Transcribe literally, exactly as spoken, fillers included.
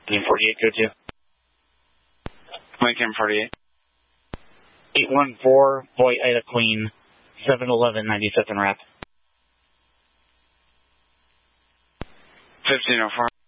Lincoln forty-eight, go to. Lincoln forty-eight. eight one four, Boy Ida Queen, seven eleven, ninety-fifth and wrap. fifteen oh four.